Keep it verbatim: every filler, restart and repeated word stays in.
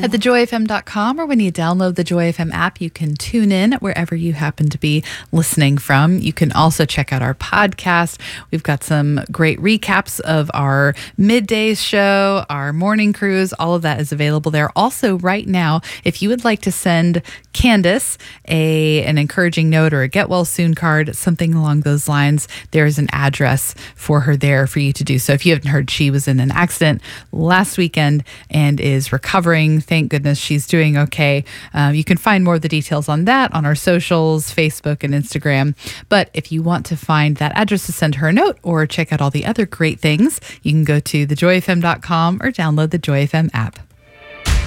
at the joy f m dot com, or when you download the Joy F M app, you can tune in wherever you happen to be listening from. You can also check out our podcast. We've got some great recaps of our midday show, our morning cruise. All of that is available there. Also, right now, if you would like to send Candace a an encouraging note or a get well soon card, something along those lines, there's an address for her there for you to do so. If you haven't heard, she was in an accident last weekend and is recovering. Thank goodness she's doing okay. Um, you can find more of the details on that on our socials, Facebook and Instagram. But if you want to find that address to send her a note or check out all the other great things, you can go to the joy f m dot com or download the Joy F M app.